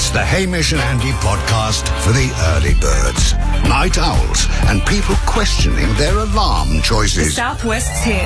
It's the Hamish and Andy podcast for the early birds, night owls, and people questioning their alarm choices. South West's here.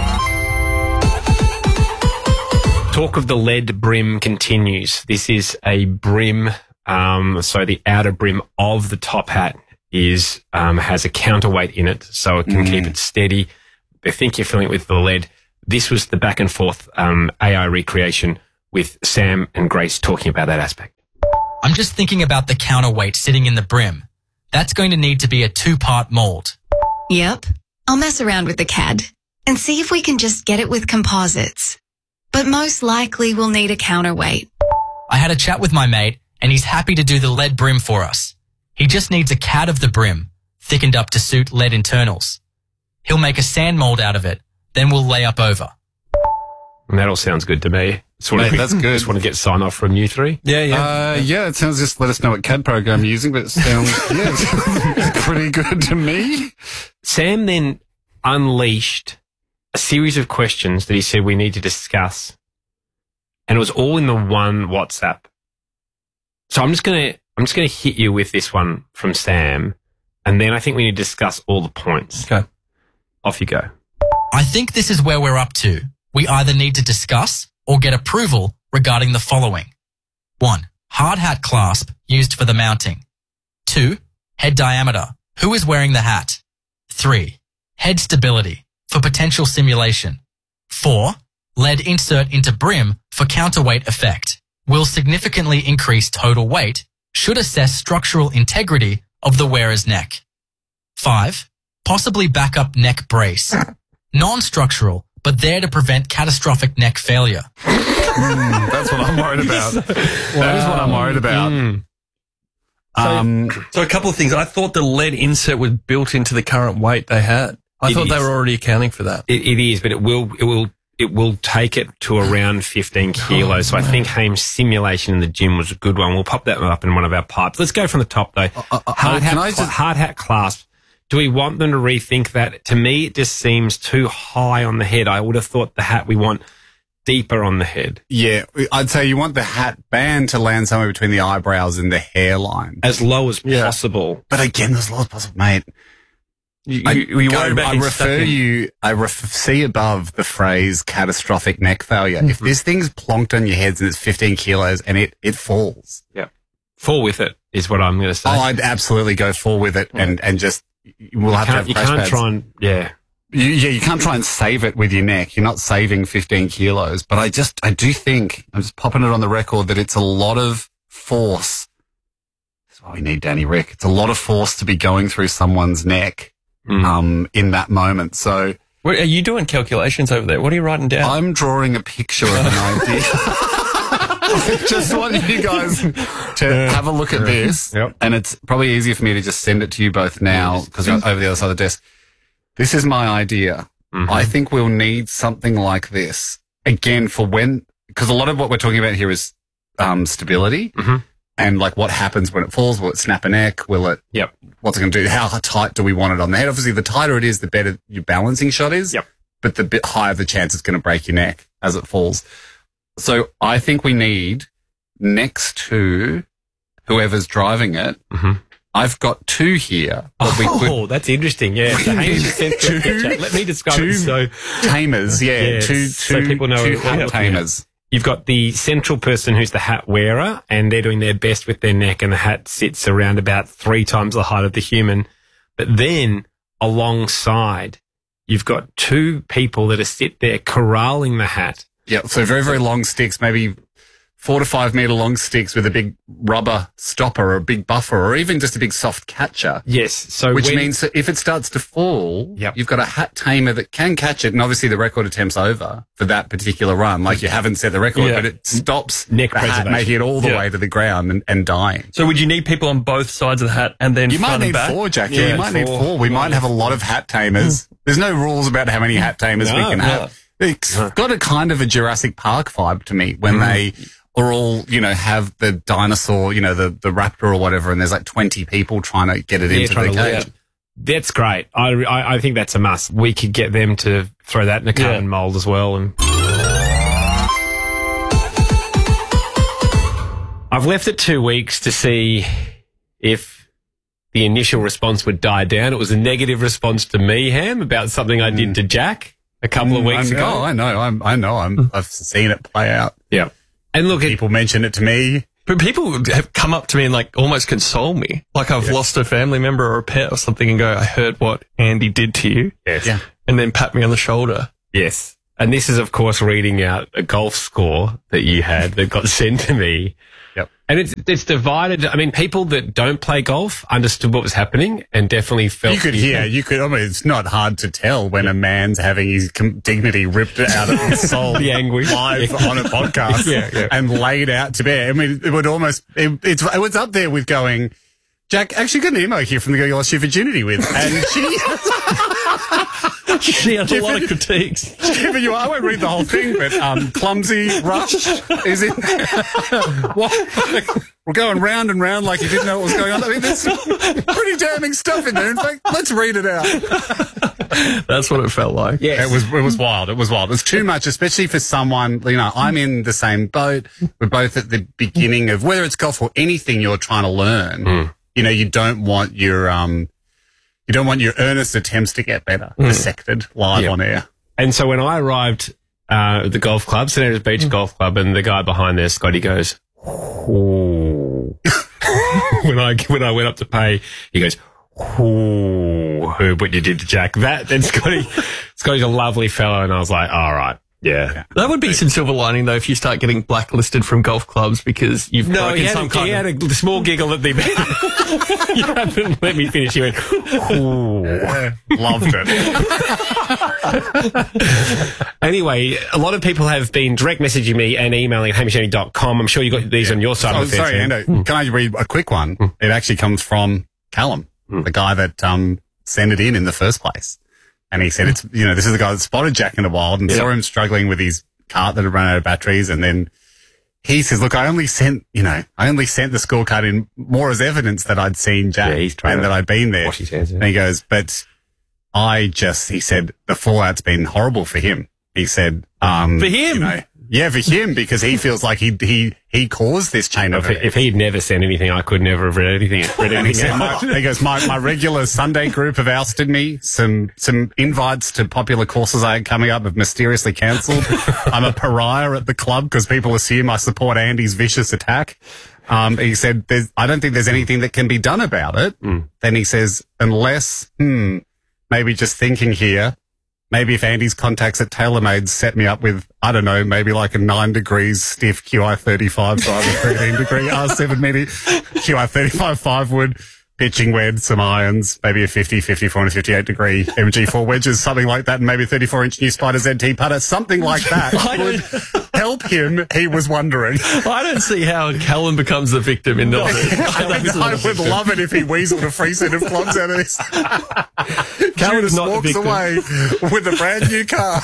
Talk of the lead brim continues. This is a brim, so the outer brim of the top hat is has a counterweight in it, so it can keep it steady. I think you're filling it with the lead. This was the back and forth AI recreation with Sam and Grace talking about that aspect. I'm just thinking about the counterweight sitting in the brim. That's going to need to be a 2-part mold. Yep. I'll mess around with the CAD and see if we can just get it with composites. But most likely we'll need a counterweight. I had a chat with my mate and he's happy to do the lead brim for us. He just needs a CAD of the brim, thickened up to suit lead internals. He'll make a sand mold out of it, then we'll lay up over. And that all sounds good to me. That's good. Just want to get sign off from you three. Yeah, it sounds, just let us know what CAD program you're using, but it sounds, pretty good to me. Sam then unleashed a series of questions that he said we need to discuss. And it was all in the one WhatsApp. So I'm just going to hit you with this one from Sam. And then I think we need to discuss all the points. Okay. Off you go. I think this is where we're up to. We either need to discuss or get approval regarding the following. 1. Hard hat clasp used for the mounting. 2. Head diameter. Who is wearing the hat? 3. Head stability for potential simulation. 4. Lead insert into brim for counterweight effect. Will significantly increase total weight. Should assess structural integrity of the wearer's neck. 5. Possibly backup neck brace. Non-structural, but there to prevent catastrophic neck failure. That's what I'm worried about. That is what I'm worried about. So a couple of things. I thought the lead insert was built into the current weight they had. I thought they were already accounting for that. It is, but it will take it to around 15 kilos. So I think Haim's simulation in the gym was a good one. We'll pop that up in one of our pipes. Let's go from the top though. Hard hat clasp. Do we want them to rethink that? To me, it just seems too high on the head. I would have thought the hat we want deeper on the head. Yeah, I'd say you want the hat band to land somewhere between the eyebrows and the hairline. As low as possible. But again, as low as possible, mate. I see above the phrase catastrophic neck failure. If this thing's plonked on your heads and it's 15 kilos and it falls. Yeah. Fall with it is what I'm going to say. Oh, I'd absolutely go fall with it and just, we'll have to have crash pads. You can't try and save it with your neck. You're not saving 15 kilos. But I do think, I'm just popping it on the record, that it's a lot of force. That's why we need Danny Rick. It's a lot of force to be going through someone's neck in that moment. So, are you doing calculations over there? What are you writing down? I'm drawing a picture of an idea. I just want you guys to have a look at this. Yep. And it's probably easier for me to just send it to you both now because you're over the other side of the desk. This is my idea. I think we'll need something like this again for because a lot of what we're talking about here is stability and like what happens when it falls. Will it snap a neck? Will it? Yep. What's it going to do? How tight do we want it on the head? Obviously, the tighter it is, the better your balancing shot is. Yep. But the bit higher the chance it's going to break your neck as it falls. So I think we need, next to whoever's driving it, I've got 2 here. That's interesting. Yeah. So let me describe it. So tamers, so people know two hat tamers. You've got the central person who's the hat wearer, and they're doing their best with their neck, and the hat sits around about 3 times the height of the human. But then alongside, you've got 2 people that are sit there corralling the hat. Yeah, so very, very long sticks, maybe 4 to 5 meter long sticks with a big rubber stopper or a big buffer or even just a big soft catcher. Yes. So which means that if it starts to fall, you've got a hat tamer that can catch it. And obviously the record attempt's over for that particular run. Like you haven't set the record, but it stops neck the hat making it all the way to the ground and dying. So would you need people on both sides of the hat and then you front might and back? need 4, Jack. Yeah, you might need 4. We might have a lot of hat tamers. There's no rules about how many hat tamers we can have. It's got a kind of a Jurassic Park vibe to me when they are all, have the dinosaur, the raptor or whatever, and there's like 20 people trying to get it into the cage. That's great. I think that's a must. We could get them to throw that in a carbon mold as well. And I I've left it 2 weeks to see if the initial response would die down. It was a negative response to me, Ham, about something I did to Jack a couple of weeks ago. Oh, I know. I've seen it play out. Yeah. And look, people mention it to me. But people have come up to me and like almost console me. Like I've lost a family member or a pet or something and go, I heard what Andy did to you. Yes. Yeah. And then pat me on the shoulder. Yes. And this is, of course, reading out a golf score that you had that got sent to me. Yep. And it's divided. I mean, people that don't play golf understood what was happening and definitely felt. I mean, it's not hard to tell when a man's having his dignity ripped out of his soul. The anguish. Live on a podcast and laid out to bear. I mean, it would almost, it was up there with going, Jack, actually got an email here from the girl you lost your virginity with. And she has a lot of critiques. I won't read the whole thing, but clumsy, rushed, is it? We're going round and round like you didn't know what was going on. I mean, there's some pretty damning stuff in there. In fact, let's read it out. That's what it felt like. Yeah, it was wild. It was wild. It was too much, especially for someone, I'm in the same boat. We're both at the beginning of, whether it's golf or anything you're trying to learn. You don't want your earnest attempts to get better dissected live on air. And so when I arrived at the golf club, St. Andrews Beach Golf Club, and the guy behind there, Scotty, goes, "Ooh." when I went up to pay, he goes, "Ooh, heard what you did to Jack." Then Scotty's a lovely fellow, and I was like, "All right." Yeah. That would be some silver lining, though, if you start getting blacklisted from golf clubs because you've broken some kind of... he had a small giggle at the You haven't let me finish. He went, ooh. Loved it. Anyway, a lot of people have been direct messaging me and emailing at hamishandy.com. I'm sure you got these on your side of the fence. Sorry, Ando, can I read a quick one? It actually comes from Callum, the guy that sent it in the first place. And he said, this is the guy that spotted Jack in the wild and saw him struggling with his cart that had run out of batteries. And then he says, look, I only sent the scorecard in more as evidence that I'd seen Jack and that I'd been there. Wash his hands, And he goes, but he said, the fallout's been horrible for him. He said, for him? For him, because he feels like he caused this chain of events. If he'd never sent anything, I could never have read anything. He goes, my regular Sunday group have ousted me. Some invites to popular courses I had coming up have mysteriously cancelled. I'm a pariah at the club because people assume I support Andy's vicious attack. He said, I don't think there's anything that can be done about it. Then he says, unless, maybe just thinking here, maybe if Andy's contacts at TaylorMade set me up with, I don't know, maybe like a 9 degrees stiff QI35 driver, 13 degree R7 Mini, QI35 5 wood, pitching wedge, some irons, maybe a 50, 54 and a 58 degree MG4 wedges, something like that, and maybe a 34-inch new Spider ZT putter, something like that would help him, he was wondering. I don't see how Callum becomes the victim in all this. I would love it if he weaseled a free set of clubs out of this. Callum just walks away with a brand new car.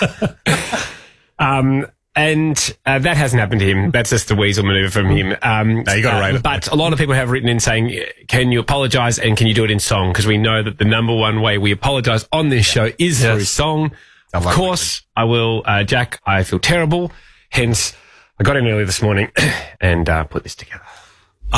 And that hasn't happened to him. That's just a weasel maneuver from him. No, you got to rate it. But a lot of people have written in saying, can you apologise and can you do it in song? Because we know that the number one way we apologise on this show is through song. Of course, I will. Jack, I feel terrible. Hence, I got in early this morning and put this together.